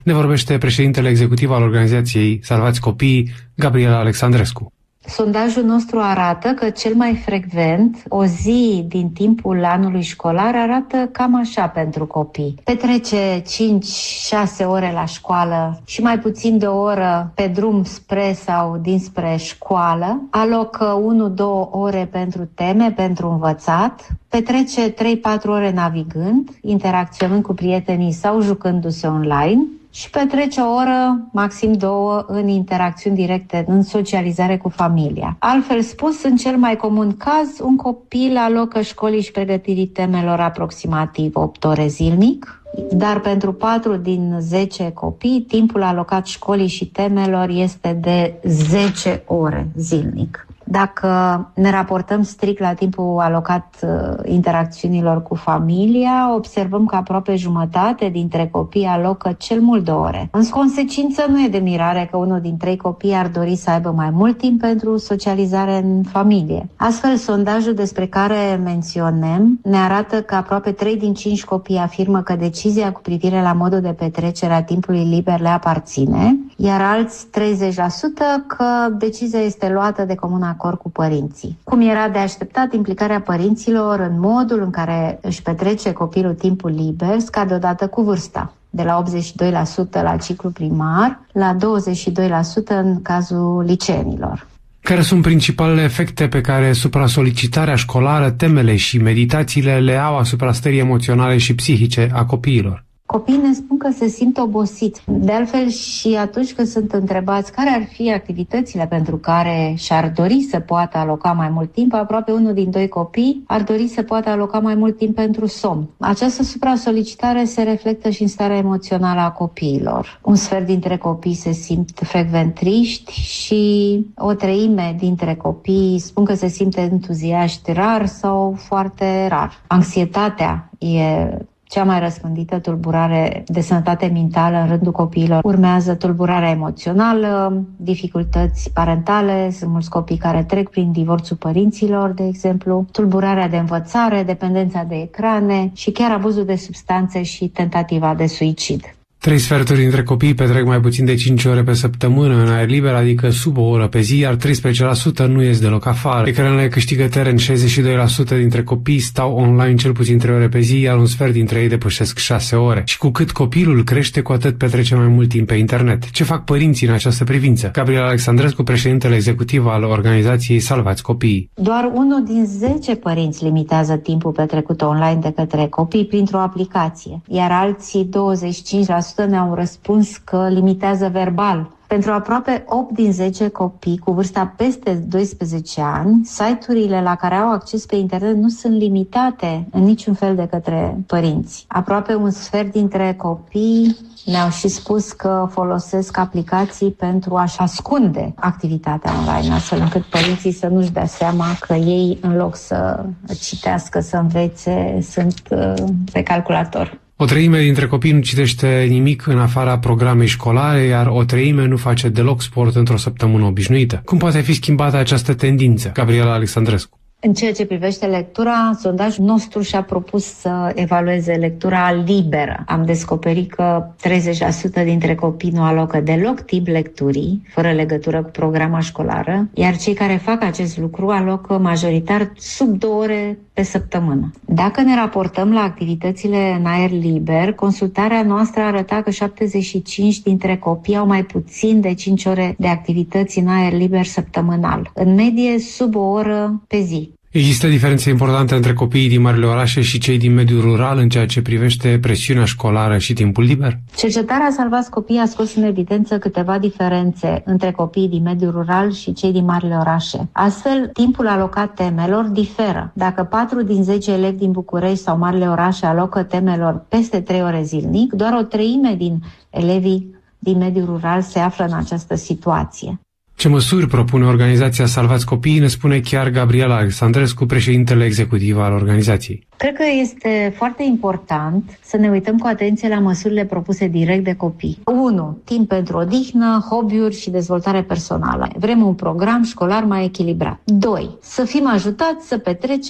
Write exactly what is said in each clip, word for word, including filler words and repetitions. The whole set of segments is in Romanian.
Ne vorbește președintele executiv al organizației Salvați Copiii, Gabriela Alexandrescu. Sondajul nostru arată că cel mai frecvent o zi din timpul anului școlar arată cam așa pentru copii. Petrece cinci șase ore la școală și mai puțin de o oră pe drum spre sau dinspre școală. Alocă unu două ore pentru teme, pentru învățat. Petrece trei patru ore navigând, interacționând cu prietenii sau jucându-se online. Și petrece o oră, maxim două, în interacțiuni directe, în socializare cu familia. Altfel spus, în cel mai comun caz, un copil alocă școlii și pregătirii temelor aproximativ opt ore zilnic, dar pentru patru din zece copii, timpul alocat școlii și temelor este de zece ore zilnic. Dacă ne raportăm strict la timpul alocat uh, interacțiunilor cu familia, observăm că aproape jumătate dintre copii alocă cel mult două ore. În consecință, nu e de mirare că unul din trei copii ar dori să aibă mai mult timp pentru socializare în familie. Astfel, sondajul despre care menționăm ne arată că aproape trei din cinci copii afirmă că decizia cu privire la modul de petrecere a timpului liber le aparține, iar alți treizeci la sută că decizia este luată de comun acord cu părinții. Cum era de așteptat, implicarea părinților în modul în care își petrece copilul timpul liber scade odată cu vârsta, de la optzeci și doi la sută la ciclu primar la douăzeci și doi la sută în cazul liceenilor. Care sunt principalele efecte pe care supra-solicitarea școlară, temele și meditațiile le au asupra stării emoționale și psihice a copiilor? Copiii ne spun că se simt obosiți. De altfel, și atunci când sunt întrebați care ar fi activitățile pentru care și-ar dori să poată aloca mai mult timp, aproape unul din doi copii ar dori să poată aloca mai mult timp pentru somn. Această supra-solicitare se reflectă și în starea emoțională a copiilor. Un sfert dintre copii se simt frecvent triști și o treime dintre copii spun că se simt entuziaști rar sau foarte rar. Anxietatea e cea mai răspândită tulburare de sănătate mentală în rândul copiilor. Urmează tulburarea emoțională, dificultăți parentale, sunt mulți copii care trec prin divorțul părinților, de exemplu, tulburarea de învățare, dependența de ecrane și chiar abuzul de substanțe și tentativa de suicid. Trei sferturi dintre copii petrec mai puțin de cinci ore pe săptămână în aer liber, adică sub o oră pe zi, iar treisprezece la sută nu ies deloc afară. Ecranele câștigă teren, șaizeci și doi la sută dintre copii stau online cel puțin trei ore pe zi, iar un sfert dintre ei depășesc șase ore. Și cu cât copilul crește, cu atât petrece mai mult timp pe internet. Ce fac părinții în această privință? Gabriela Alexandrescu, președintele executiv al organizației Salvați Copiii. Doar unul din zece părinți limitează timpul petrecut online de către copii printr-o aplicație, iar alții douăzeci și cinci la sută ne-au răspuns că limitează verbal. Pentru aproape opt din zece copii cu vârsta peste doisprezece ani, site-urile la care au acces pe internet nu sunt limitate în niciun fel de către părinți. Aproape un sfert dintre copii ne-au și spus că folosesc aplicații pentru a-și ascunde activitatea online, astfel încât părinții să nu-și dea seama că ei, în loc să citească, să învețe, sunt pe calculator. O treime dintre copii nu citește nimic în afara programei școlare, iar o treime nu face deloc sport într-o săptămână obișnuită. Cum poate fi schimbată această tendință? Gabriela Alexandrescu. În ceea ce privește lectura, sondajul nostru și-a propus să evalueze lectura liberă. Am descoperit că treizeci la sută dintre copii nu alocă deloc timp lecturii, fără legătură cu programa școlară, iar cei care fac acest lucru alocă majoritar sub două ore pe săptămână. Dacă ne raportăm la activitățile în aer liber, consultarea noastră arăta că șaptezeci și cinci dintre copii au mai puțin de cinci ore de activități în aer liber săptămânal, în medie sub o oră pe zi. Există diferențe importante între copiii din marile orașe și cei din mediul rural în ceea ce privește presiunea școlară și timpul liber? Cercetarea Salvați Copiii a scos în evidență câteva diferențe între copiii din mediul rural și cei din marile orașe. Astfel, timpul alocat temelor diferă. Dacă patru din zece elevi din București sau marile orașe alocă temelor peste trei ore zilnic, doar o treime din elevii din mediul rural se află în această situație. Ce măsuri propune organizația Salvați Copiii, ne spune chiar Gabriela Alexandrescu, președintele executiv al organizației. Cred că este foarte important să ne uităm cu atenție la măsurile propuse direct de copii. unu. Timp pentru odihnă, hobby-uri și dezvoltare personală. Vrem un program școlar mai echilibrat. doi. Să fim ajutați să petrecem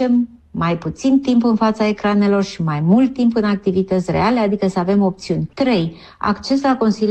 mai puțin timp în fața ecranelor și mai mult timp în activități reale, adică să avem opțiuni. trei. Acces la consilieri